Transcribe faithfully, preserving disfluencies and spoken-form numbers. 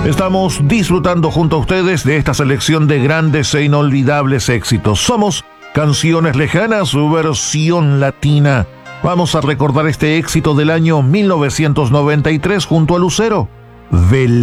Estamos disfrutando junto a ustedes de esta selección de grandes e inolvidables éxitos. Somos Canciones Lejanas, su versión latina. Vamos a recordar este éxito del año mil novecientos noventa y tres junto a Lucero. Vel